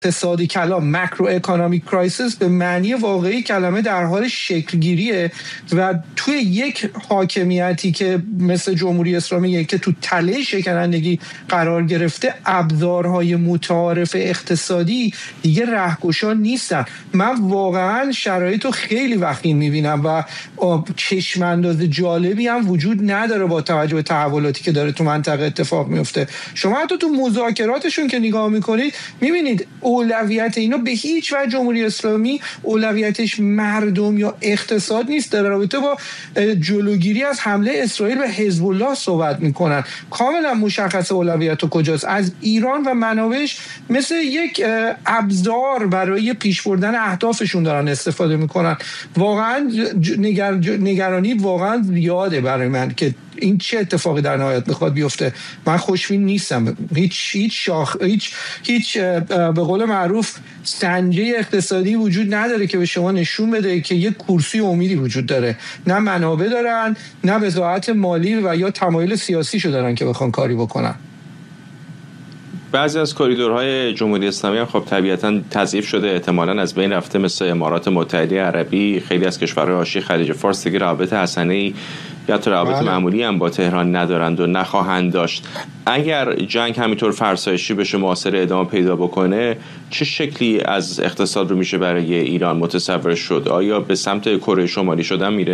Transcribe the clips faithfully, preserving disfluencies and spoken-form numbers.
اقتصادی کلام ماکرو اکونومیک کرایسیس به معنی واقعی کلمه در حال شکلگیریه و توی یک حاکمیتی که مثل جمهوری اسلامی که تو تله شکنندگی قرار گرفته ابزارهای متعارف اقتصادی دیگه رهگشا نیستن. من واقعا شرایط رو خیلی وخیم میبینم و چشمانداز جالبی هم وجود نداره با توجه به تحولاتی که داره تو منطقه اتفاق میفته. شما حتی تو مذاکراتشون که نگاه میکنید میبینید اولویت اینا به هیچ وجه جمهوری اسلامی اولویتش مردم یا اقتصاد نیست. در رابطه با جلوگیری از حمله اسرائیل به حزب الله صحبت میکنن. کاملا مشخص اولویت کجاست. از ایران و منابعش مثل یک ابزار برای پیش بردن اهدافشون دارن استفاده میکنن. واقعا نگر... نگرانی واقعا زیاده برای من که این چه اتفاقی در نهایت میخواد بیفته. من خوشبین نیستم. هیچ هیچ شاخ هیچ هیچ به قول معروف سنجه اقتصادی وجود نداره که به شما نشون بده که یک کرسی امیدی وجود داره. نه منابع دارن، نه وضاحت مالی و یا تمایل سیاسیشو دارن که بخوان کاری بکنن. بعضی از کریدورهای جمهوری اسلامی هم خب طبیعتاً تضعیف شده، احتمالاً از بین رفته، مثل امارات متحده عربی. خیلی از کشورهای حاشیه خلیج فارس دیگه رابطه حسنه‌ای یا تو روابط معمولی هم با تهران ندارند و نخواهند داشت. اگر جنگ همینطور فرسایشی بشه، محاصره ادامه پیدا بکنه، چه شکلی از اقتصاد رو میشه برای ایران متصور شد؟ آیا به سمت کره شمالی شدن میره؟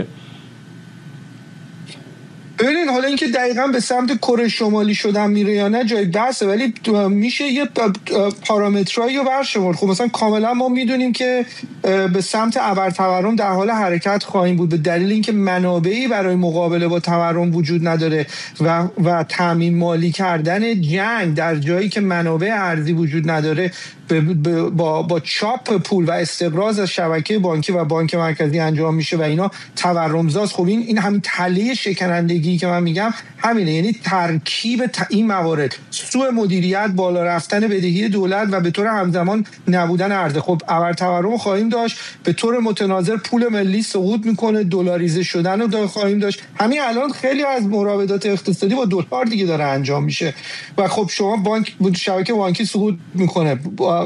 ببینید حالا اینکه دقیقاً به سمت کره شمالی شدن میره یا نه جای بحثه، ولی میشه یه پارامترایی رو برشمرد. خب مثلا کاملا ما میدونیم که به سمت ابرتورم در حال حرکت خواهیم بود به دلیل اینکه منابعی برای مقابله با تورم وجود نداره و و تامین مالی کردن جنگ در جایی که منابع ارزی وجود نداره با با چاپ پول و استقراض از شبکه بانکی و بانک مرکزی انجام میشه و اینا تورمزاست. خب این این همین تله شکنندگی که من میگم همینه، یعنی ترکیب این موارد، سوء مدیریت، بالا رفتن بدهی دولت و به طور همزمان نبودن عرضه. خب ابرتورم خواهیم داشت، به طور متناظر پول ملی سقوط میکنه، دلاریزه شدن رو خواهیم داشت. همین الان خیلی از مراودات اقتصادی با دلار دیگه داره انجام میشه و خب شما بانک شبکه بانکی سقوط میکنه،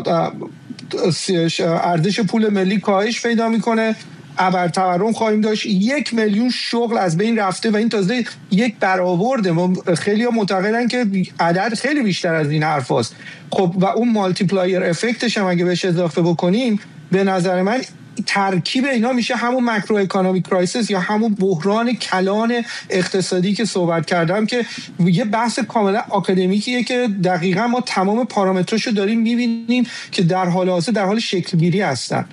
ارزش پول ملی کاهش پیدا میکنه، ابرتورم خواهیم داشت، یک میلیون شغل از بین رفته و این تازه یک برآورده. خیلی ها معتقدن که عدد خیلی بیشتر از این حرف هست. خب و اون مالتیپلایر افکتش هم اگه بهش اضافه بکنیم، به نظر من ترکیب اینا میشه همون ماکرو اکونومیک کرایسیس یا همون بحران کلان اقتصادی که صحبت کردم، که یه بحث کاملا آکادمیکیه که دقیقاً ما تمام پارامتراشو داریم میبینیم که در حال حاضر در حال شکلگیری هستن.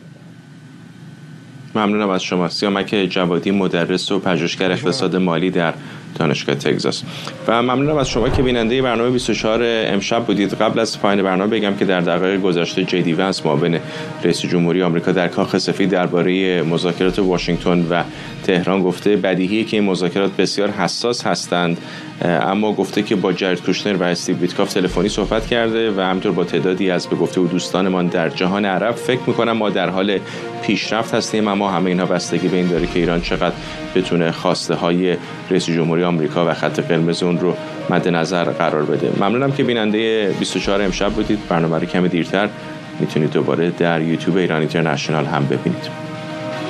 ممنونم از شما. سیامک جوادی، مدرس و پژوهشگر اقتصاد مالی در دانشگاه تگزاس. و ممنونم از شما که بیننده برنامه بیست و چهار امشب بودید. قبل از پایان برنامه بگم که در دقایق گذشته جی دی ونس، معاون رئیس جمهوری آمریکا در کاخ سفید، درباره مذاکرات واشنگتن و تهران گفته بدیهیه که این مذاکرات بسیار حساس هستند، اما گفته که با جارد کوشنر و استیو ویتکاف تلفنی صحبت کرده و همینطور با تعدادی از به گفته و دوستانمان در جهان عرب. فکر می‌کنم ما در حال پیشرفت هستیم، اما همه اینها بستگی به این داره که ایران چقدر بتونه خواسته های رئیس جمهوری آمریکا و خط قرمز اون رو مد نظر قرار بده. ممنونم که بیننده بیست و چهار امشب بودید. برنامه رو کمی دیرتر میتونید دوباره در یوتیوب ایران اینترنشنال هم ببینید.